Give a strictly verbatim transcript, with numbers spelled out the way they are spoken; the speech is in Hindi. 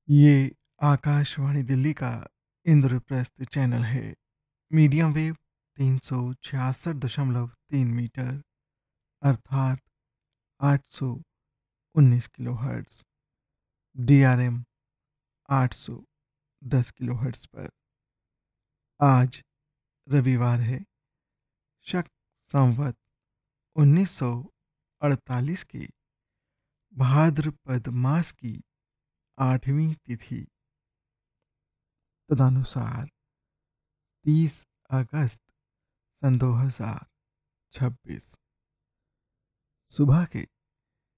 ये आकाशवाणी दिल्ली का इंद्रप्रस्थ चैनल है। मीडियम वेव तीन सौ छियासठ दशमलव तीन मीटर अर्थात आठ सौ उन्नीस किलोहर्ट्ज़, डीआरएम आठ सौ दस किलोहर्ट्ज़ पर। आज रविवार है। शक संवत उन्नीस सौ अड़तालीस की भाद्रपद मास की आठवीं तिथि तदनुसार तीस अगस्त सन दो हजार छब्बीस सुबह के